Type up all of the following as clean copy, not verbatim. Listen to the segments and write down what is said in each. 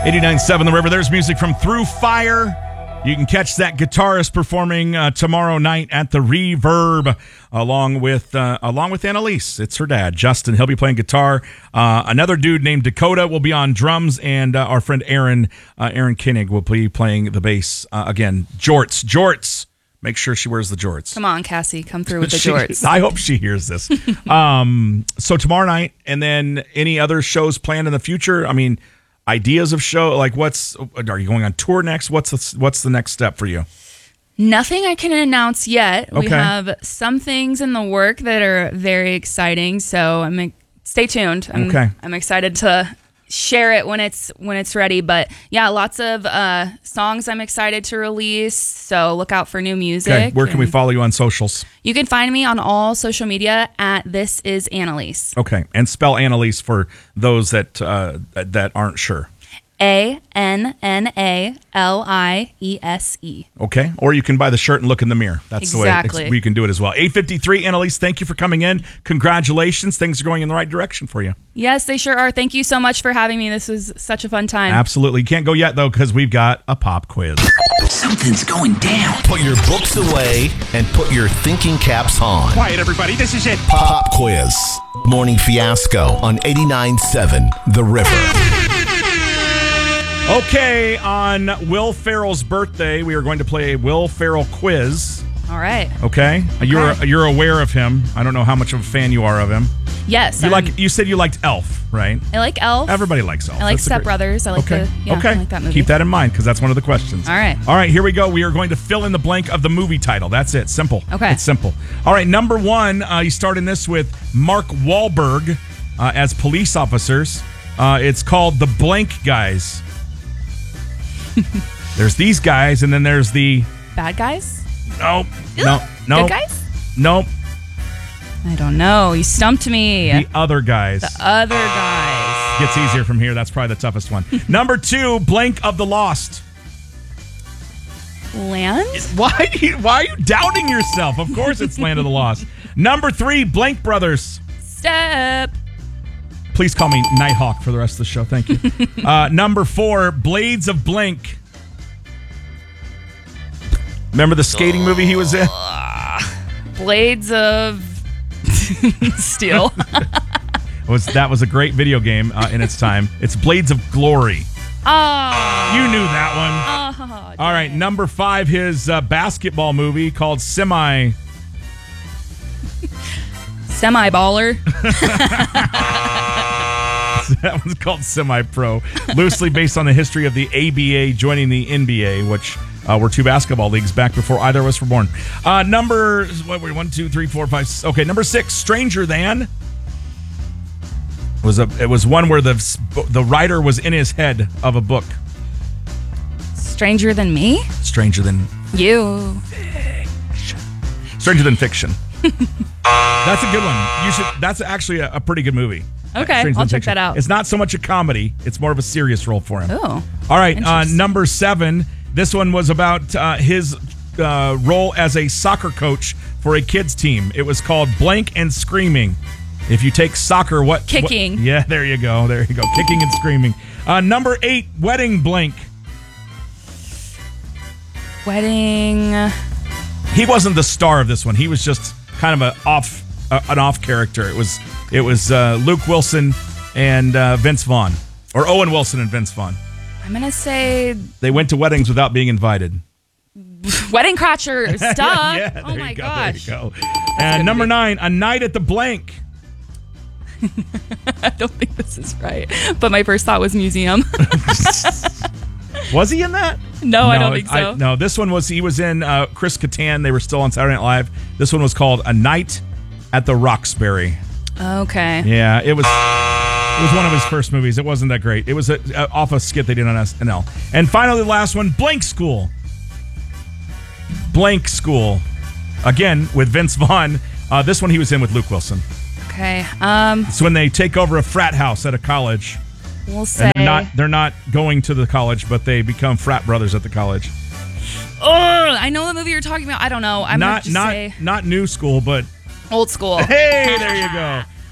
89.7 The River. There's music from Through Fire. You can catch that guitarist performing tomorrow night at the Reverb, along with Annalise. It's her dad, Justin. He'll be playing guitar. Another dude named Dakota will be on drums, and our friend Aaron Kinnig will be playing the bass. Again, jorts. Make sure she wears the jorts. Come on, Cassie, come through with the jorts. I hope she hears this. So tomorrow night, and then any other shows planned in the future? I mean, ideas of show, like are you going on tour next? What's the next step for you? Nothing I can announce yet. Okay. We have some things in the work that are very exciting, so stay tuned. I'm excited to share it when it's ready. But yeah, lots of songs I'm excited to release. So look out for new music. Okay. Where can we follow you on socials? You can find me on all social media at This Is Annalise. Okay, and spell Annalise for those that aren't sure. ANNALIESE. Okay, or you can buy the shirt and look in the mirror. That's exactly the way you can do it as well. 8:53, Annalise, thank you for coming in. Congratulations. Things are going in the right direction for you. Yes, they sure are. Thank you so much for having me. This was such a fun time. Absolutely. You can't go yet, though, because we've got a pop quiz. Something's going down. Put your books away and put your thinking caps on. Quiet, everybody. This is it. Pop quiz. Morning Fiasco on 89.7 The River. Okay, on Will Ferrell's birthday, we are going to play a Will Ferrell quiz. All right. Okay? You're aware of him. I don't know how much of a fan you are of him. Yes. You said you liked Elf, right? I like Elf. Everybody likes Elf. I like Step Brothers. I like I like that movie. Keep that in mind because that's one of the questions. All right. All right, here we go. We are going to fill in the blank of the movie title. That's it. Simple. Okay. It's simple. All right, number one, you start in this with Mark Wahlberg as police officers. It's called The Blank Guys. There's these guys, and then there's the... Bad guys? No. Good guys? Nope. I don't know. You stumped me. The other guys. The other guys. Gets easier from here. That's probably the toughest one. Number two, Blank of the Lost. Land? Why are you doubting yourself? Of course it's Land of the Lost. Number three, Blank Brothers. Step. Please call me Nighthawk for the rest of the show. Thank you. Number four, Blades of Blank. Remember the skating movie he was in? Blades of Steel. That was a great video game in its time. It's Blades of Glory. Oh. You knew that one. Oh, all right, number five, his basketball movie called Semi-Baller. That one's called Semi-Pro, loosely based on the history of the ABA joining the NBA, which were two basketball leagues back before either of us were born. Number 1, 2, 3, 4, 5. Okay, number 6, Stranger Than. It was one where the writer was in his head of a book. Stranger Than Me? Stranger Than You. Fiction. Stranger Than Fiction. That's a good one. That's actually a pretty good movie. Okay, I'll check that out. It's not so much a comedy. It's more of a serious role for him. Oh. All right, number 7. This one was about his role as a soccer coach for a kids team. It was called Blank and Screaming. If you take soccer, what? Kicking. Yeah, there you go. Kicking and screaming. Number 8, Wedding Blank. Wedding. He wasn't the star of this one. He was just kind of an off character. It was Luke Wilson and Vince Vaughn, or Owen Wilson and Vince Vaughn. I'm gonna say they went to weddings without being invited. Wedding Crashers. Duh. Yeah, oh my gosh. There you go. And number 9, A Night at the Blank. I don't think this is right, but my first thought was museum. Was he in that? No, I don't think so. No, this one was. He was in Chris Kattan. They were still on Saturday Night Live. This one was called A Night at the Roxbury. Okay. Yeah, it was one of his first movies. It wasn't that great. It was off a skit they did on SNL. And finally, the last one, Blank School. Blank School. Again, with Vince Vaughn. This one he was in with Luke Wilson. Okay. It's when they take over a frat house at a college. We'll say. And they're not going to the college, but they become frat brothers at the college. Oh, I know the movie you're talking about. I don't know. I'm not new school, but old school. Hey, there you go.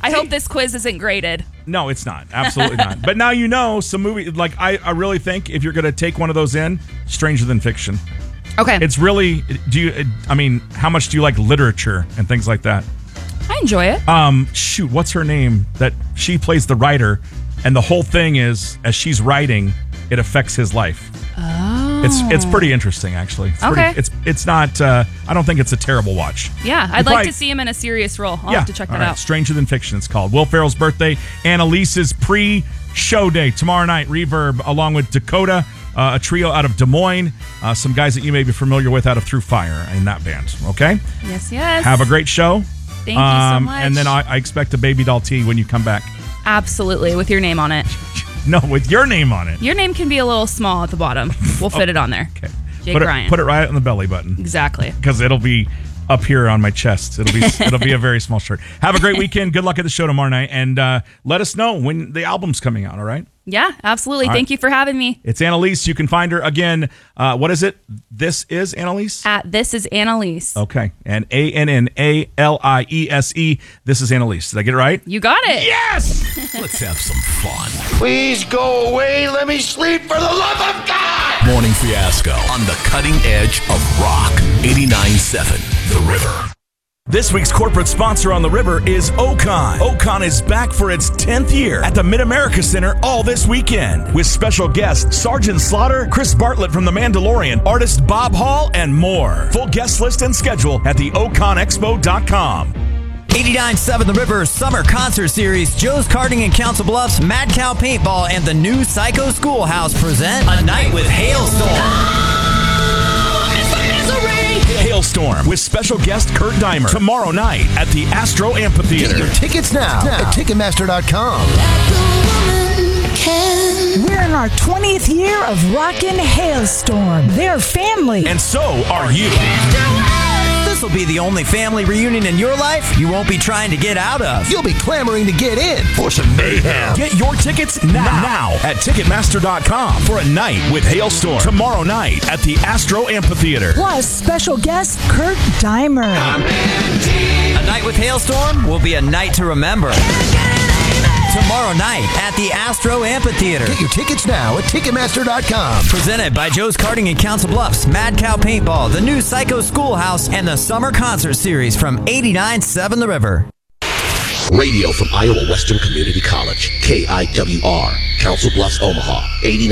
I hope this quiz isn't graded. No, it's not. Absolutely not. But now you know some movie. Like I really think if you're going to take one of those in, Stranger Than Fiction. Okay. It's really. How much do you like literature and things like that? I enjoy it. Shoot, what's her name? That she plays the writer, and the whole thing is as she's writing, it affects his life. Oh. It's pretty interesting, actually. It's not. I don't think it's a terrible watch. Yeah, I'd like to see him in a serious role. I'll have to check that out. Stranger Than Fiction, it's called. Will Ferrell's birthday. Annalise's pre-show day tomorrow night. Reverb, along with Dakota, a trio out of Des Moines. Some guys that you may be familiar with out of Through Fire in that band. Okay. Yes. Have a great show. Thank you so much. And then I expect a baby doll tee when you come back. Absolutely, with your name on it. No, with your name on it. Your name can be a little small at the bottom. We'll fit it on there. Okay. Jake Ryan. Put it right on the belly button. Exactly. Because it'll be up here on my chest. It'll be a very small shirt. Have a great weekend. Good luck at the show tomorrow night. And let us know when the album's coming out, all right? Yeah, absolutely. Thank you for having me. It's Annalise. You can find her again. What is it? This is Annalise? At This Is Annalise. Okay. And ANNALIESE. This is Annalise. Did I get it right? You got it. Yes! Let's have some fun. Please go away. Let me sleep for the love of God. Morning Fiasco on the cutting edge of rock. 89.7 The River. This week's corporate sponsor on The River is Ocon. Ocon is back for its 10th year at the Mid-America Center all this weekend with special guests Sergeant Slaughter, Chris Bartlett from The Mandalorian, artist Bob Hall, and more. Full guest list and schedule at theoconexpo.com. 89.7 The River Summer Concert Series, Joe's Karting in Council Bluffs, Mad Cow Paintball, and the new Psycho Schoolhouse present A Night with Hailstorm. Hailstorm with special guest Kurt Dimer tomorrow night at the Astro Amphitheater. Get your tickets now at Ticketmaster.com. We're in our 20th year of Rockin' Hailstorm. They're family. And so are you. This will be the only family reunion in your life you won't be trying to get out of. You'll be clamoring to get in for some mayhem. Get your tickets now at Ticketmaster.com for A Night with Hailstorm tomorrow night at the Astro Amphitheater. Plus, special guest Kurt Dimer. A Night with Hailstorm will be a night to remember. Tomorrow night at the Astro Amphitheater. Get your tickets now at Ticketmaster.com. Presented by Joe's Karting in Council Bluffs, Mad Cow Paintball, the new Psycho Schoolhouse, and the Summer Concert Series from 89.7 The River. Radio from Iowa Western Community College, KIWR, Council Bluffs, Omaha,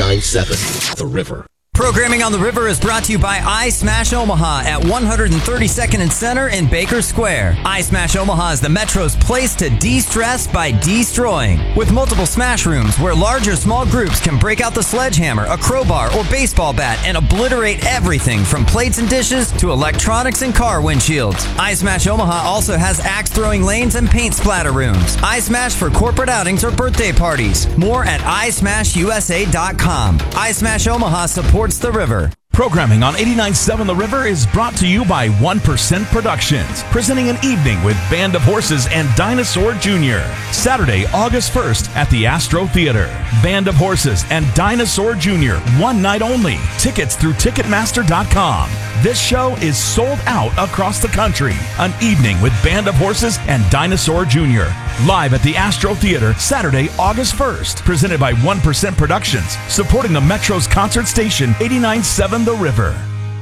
89.7 The River. Programming on The River is brought to you by iSmash Omaha at 132nd and Center in Baker Square. iSmash Omaha is the Metro's place to de-stress by destroying. With multiple smash rooms where large or small groups can break out the sledgehammer, a crowbar, or baseball bat and obliterate everything from plates and dishes to electronics and car windshields. iSmash Omaha also has axe-throwing lanes and paint splatter rooms. iSmash for corporate outings or birthday parties. More at iSmashUSA.com. iSmash Omaha supports The River. Programming on 89.7 The River is brought to you by 1% Productions, presenting an evening with Band of Horses and Dinosaur Jr. Saturday, August 1st at the Astro Theater. Band of Horses and Dinosaur Jr. One night only. Tickets through Ticketmaster.com. This show is sold out across the country. An evening with Band of Horses and Dinosaur Jr. Live at the Astro Theater, Saturday, August 1st. Presented by 1% Productions, supporting the Metro's concert station, 89.7 The River.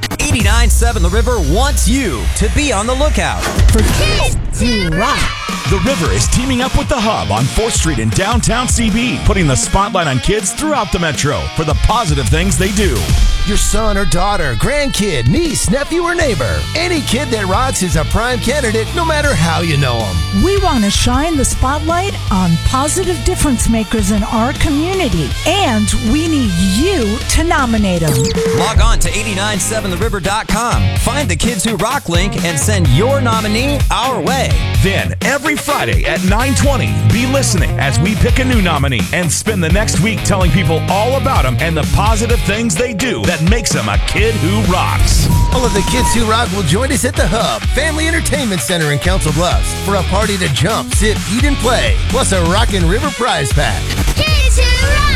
89.7 The River wants you to be on the lookout for kids who rock. The River is teaming up with The Hub on 4th Street in downtown CB, putting the spotlight on kids throughout the Metro for the positive things they do. Your son or daughter, grandkid, niece, nephew, or neighbor. Any kid that rocks is a prime candidate, no matter how you know them. We want to shine the spotlight on positive difference makers in our community, and we need you to nominate them. Log on to 897theriver.com. Find the Kids Who Rock link and send your nominee our way. Then, every Friday at 9:20, be listening as we pick a new nominee and spend the next week telling people all about them and the positive things they do that makes them a kid who rocks. All of the Kids Who Rock will join us at the Hub Family Entertainment Center in Council Bluffs for a party to jump, sit, eat, and play, plus a Rockin' River prize pack. Kids Who Rock!